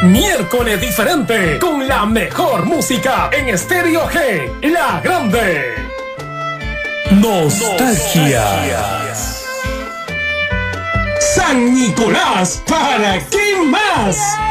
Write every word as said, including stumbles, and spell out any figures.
Miércoles diferente con la mejor música en Estéreo G, La Grande. Nostalgia. San Nicolás, ¿para qué más?